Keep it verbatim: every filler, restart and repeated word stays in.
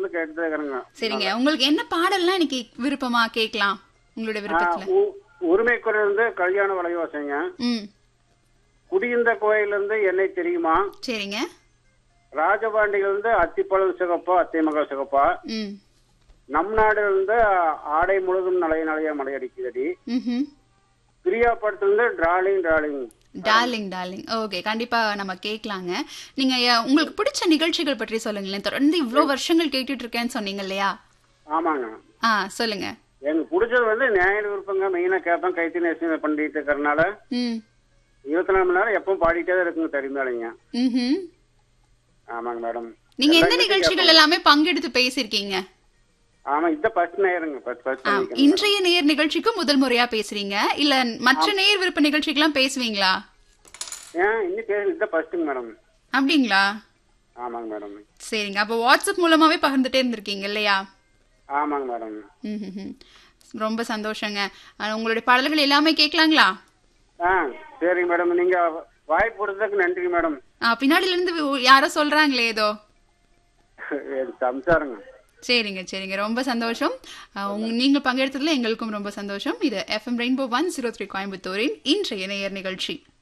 இருந்து கேட்டுதான் இருக்கிறேங்க. சரிங்க, உங்களுக்கு என்ன பாடல்லாம் இன்னைக்கு விருப்பமா கேட்கலாம் உங்களுடைய விருப்பத்துல? உரிமை குரல் இருந்து கல்யாண வளையோசைங்க. ம். குடியிருந்த கோயில இருந்து என்னை தெரியுமா. சரிங்க. ராஜபாண்டியில இருந்து அத்திப்பழம் சிகப்பா அத்தை மகள் சிகப்பா. ம். நம் நாடுல இருந்து ஆடை முழுதும் நலைய நலைய மலையடிக்குதடி. ம்ஹும். பிரியா படத்துல இருந்து darling darling darling darling. Okay, கண்டிப்பா நம்ம கேட்கலாங்க. நீங்க அஹ், உங்களுக்கு பிடிச்ச நிகழ்ச்சிகள் பற்றி சொல்லுங்களேன். தொடர்ந்து இவ்வளவு வருஷங்கள் கேட்டுட்டு இருக்கேன்னு சொன்னீங்க இல்லையா? ஆமாங்க. ஆ, சொல்லுங்க. எனக்கு பிடிச்சது வந்து நியாய விருப்பங்க. மெயினா கேட்பேன். கைத்தி நேசம் பண்ணிட்டு இருக்கிறதுனால ம். இருபத்தி நாலு மணி நேரம் எப்பவும் பாடிட்டே தான் இருக்குங்க தெரியுமாங்க. ம்ஹும். ஆமாங்க மேடம். நீங்க எந்த நிகழ்ச்சிகள் எல்லாமே பங்கெடுத்து பேசிருக்கீங்க? ஆமா, இந்த ஃபர்ஸ்ட் நேருங்க. ஆ, இன்றைய நேர் நிகழ்ச்சிக்கு முதல் முறையா பேசுறீங்க இல்ல மற்ற நேர் விருப்ப நிகழ்ச்சிக்கெல்லாம் பேசுவீங்களா? ஏன் இன்னும் பேர் இந்த ஃபர்ஸ்ட்டுங்க மேடம். அப்படிங்களா? ஆமாங்க மேடம். சரிங்க, அப்போ வாட்ஸ்அப் மூலமாவே பகிர்ந்துட்டே இருந்திருக்கீங்க இல்லையா? ஆமாங்க மேடம். ம்ஹும். ரொம்ப சந்தோஷங்க. ஆ, உங்களுடைய பாடல்கள் எல்லாமே கேட்கலாங்களா? ஆ சரிங்க மேடம். நீங்க வாய்ப்பு கொடுத்ததுக்கு நன்றி மேடம். ஆ, பின்னாடில இருந்து யாரோ சொல்றாங்களே ஏதோ. சம்சாரங்க. சரிங்க சரிங்க, ரொம்ப சந்தோஷம். ஆ, உங்க- நீங்க பங்கெடுத்ததுல எங்களுக்கும் ரொம்ப சந்தோஷம். இது FM rainbow one zero three கோயம்புத்தூரின் இன்றைய நேயர் நிகழ்ச்சி.